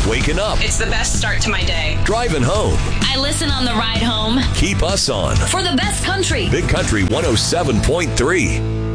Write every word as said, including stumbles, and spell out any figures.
Waking up, It's the best start to my day. driving home. I listen on the ride home Keep us on for the best country. Big Country one oh seven point three.